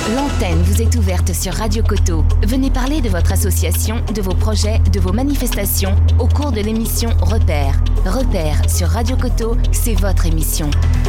L'antenne vous est ouverte sur Radio Coteau. Venez parler de votre association, de vos projets, de vos manifestations au cours de l'émission Repères. Repères sur Radio Coteau, c'est votre émission.